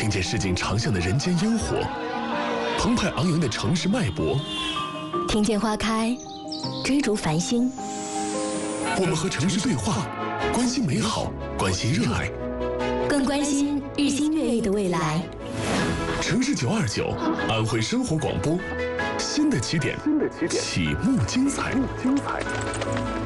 听见市井长巷的人间烟火，澎湃昂扬的城市脉搏， 听见花开，追逐繁星。 我们和城市对话，关心美好，关心热爱， 更关心日新月异的未来。 城市929，安徽生活广播，新的起点，启幕精彩。